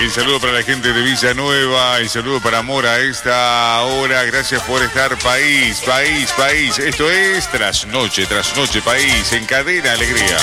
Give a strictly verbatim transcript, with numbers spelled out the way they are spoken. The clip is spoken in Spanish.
El saludo para la gente de Villanueva, el saludo para Mora a esta hora. Gracias por estar, país, país, país. Esto es Trasnoche, Trasnoche, país, en Cadena Alegría.